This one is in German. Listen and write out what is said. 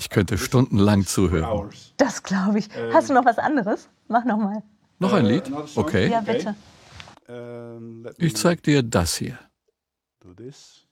Ich könnte stundenlang zuhören. Das glaube ich. Hast du noch was anderes? Mach noch mal. Noch ein Lied? Okay. Ja, bitte. Ich zeig dir das hier. Do this.